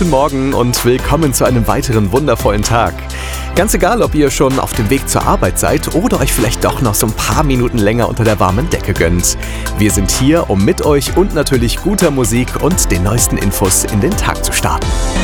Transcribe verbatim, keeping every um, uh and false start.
guten Morgen und willkommen zu einem weiteren wundervollen Tag. Ganz egal, ob ihr schon auf dem Weg zur Arbeit seid oder euch vielleicht doch noch so ein paar Minuten länger unter der warmen Decke gönnt. Wir sind hier, um mit euch und natürlich guter Musik und den neuesten Infos in den Tag zu starten.